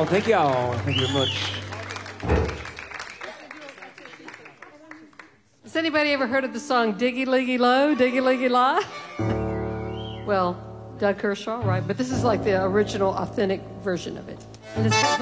Oh, thank you. Thank you very much. Has anybody ever heard of the song Diggy Liggy Low, Diggy Liggy La? Well, Doug Kershaw, right? But this is like the original, authentic version of it. And it's